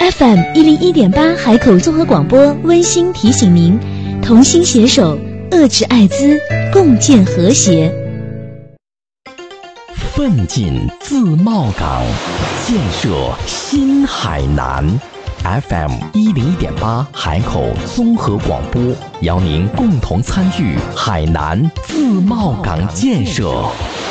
FM101.8海口综合广播温馨提醒您，同心携手，遏制艾滋，共建和谐。 奋进自贸港，建设新海南。FM101.8海口综合广播邀您共同参与海南自贸港建设。